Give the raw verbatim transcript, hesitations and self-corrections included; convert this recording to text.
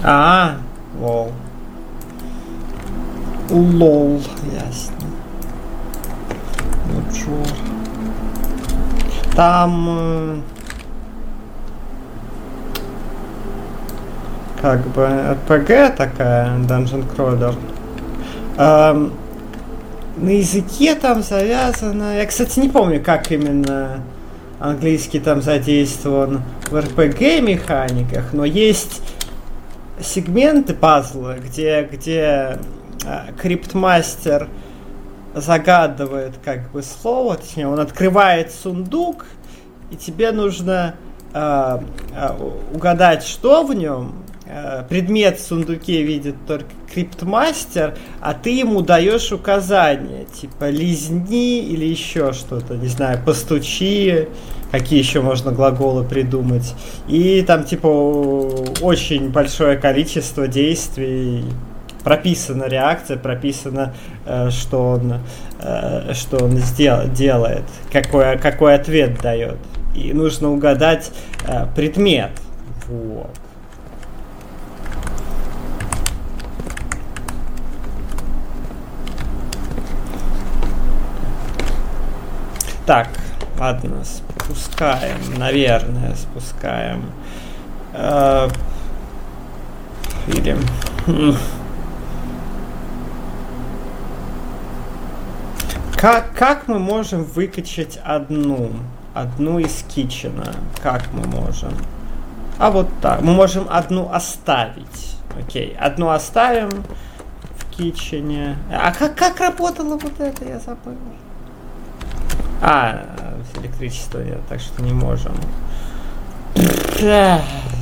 А, лол. Лол, ясно. Ну чё? Там... Э, как бы эр пи джи такая, Dungeon Crawler. Эм, на языке там завязано... Я, кстати, не помню, как именно английский там задействован в эр пи джи механиках, но есть сегменты пазла, где, где э, криптмастер загадывает как бы слово, точнее, он открывает сундук, и тебе нужно э, э, угадать, что в нем. Э, предмет в сундуке видит только криптмастер, а ты ему даешь указания, типа лизни или еще что-то, не знаю, постучи, какие еще можно глаголы придумать. И там типа очень большое количество действий. Прописана реакция, прописано, э, что он, э, что он сдел, делает, какой, какой ответ дает. И нужно угадать э, предмет. Вот. Так, ладно, спускаем, наверное, спускаем. Э, или... Как, как мы можем выкачать одну? Одну из китчена. Как мы можем? А вот так. Мы можем одну оставить. Окей. Одну оставим в китчене. А как, как работало вот это? Я забыл. А, электричества нет, так что не можем.